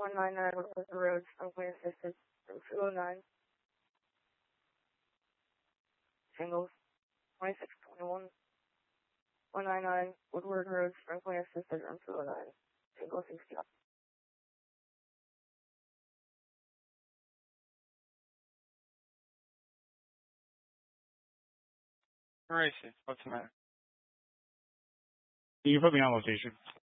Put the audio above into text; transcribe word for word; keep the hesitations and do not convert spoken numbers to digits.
one ninety-nine Woodward Road, Franklin Assistance, room two oh nine. Singles, twenty-six twenty-one. one ninety-nine Woodward Road, Franklin Assistance, room two oh nine. Single sixty. Where is he? What's the matter? Can you put me on location?